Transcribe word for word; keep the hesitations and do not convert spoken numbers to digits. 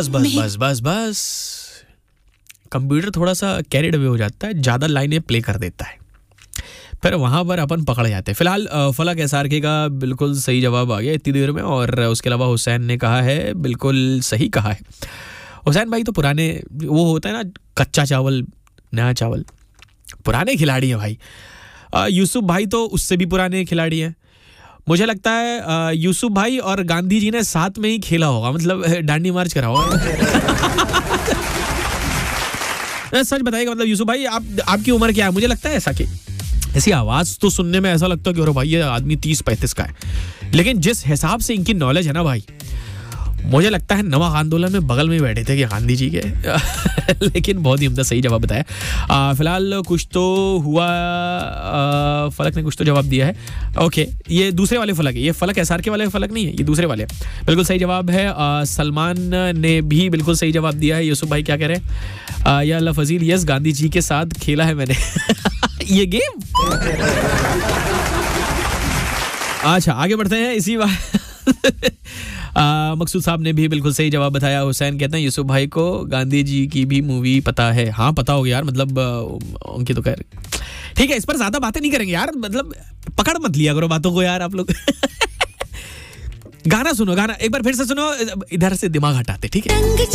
बस बस बस बस बस कंप्यूटर थोड़ा सा कैरिड अवे हो जाता है, ज्यादा लाइनें प्ले कर देता है, फिर वहां पर अपन पकड़ जाते हैं। फिलहाल फलक एसआरके का बिल्कुल सही जवाब आ गया इतनी देर में, और उसके अलावा हुसैन ने कहा है बिल्कुल सही कहा है। हुसैन भाई तो पुराने, वो होता है ना कच्चा चावल नया चावल, पुराने खिलाड़ी हैं भाई। यूसुफ भाई तो उससे भी पुराने खिलाड़ी हैं। मुझे लगता है यूसुफ भाई और गांधी जी ने साथ में ही खेला होगा, मतलब डांडी मार्च करा होगा। सच बताइएगा, मतलब यूसुफ भाई आप आपकी उम्र क्या है? मुझे लगता है ऐसा कि ऐसी आवाज तो सुनने में ऐसा लगता है कि अरे भाई ये आदमी तीस पैंतीस का है, लेकिन जिस हिसाब से इनकी नॉलेज है ना भाई, मुझे लगता है नमक आंदोलन में बगल में ही बैठे थे कि गांधी जी के। लेकिन बहुत ही उम्दा सही जवाब बताया। फिलहाल कुछ तो हुआ, आ, फलक ने कुछ तो जवाब दिया है। ओके, ये दूसरे वाले फलक है, ये फलक एसआर के वाले फलक नहीं है, ये दूसरे वाले। बिल्कुल सही जवाब है। आ, सलमान ने भी बिल्कुल सही जवाब दिया है। यूसुफ भाई क्या कह रहे हैं? या अल्लाह फजील, यस गांधी जी के साथ खेला है मैंने। ये गेम। अच्छा आगे बढ़ते हैं इसी बात। मकसूद साहब ने भी बिल्कुल सही जवाब बताया। हुसैन कहते हैं यूसुफ भाई को गांधी जी की भी मूवी पता है। हाँ पता होगी यार, मतलब उनकी तो खैर ठीक है, इस पर ज्यादा बातें नहीं करेंगे यार, मतलब पकड़ मत लिया करो बातों को यार आप लोग। गाना सुनो, गाना एक बार फिर से सुनो, इधर से दिमाग हटाते, ठीक है।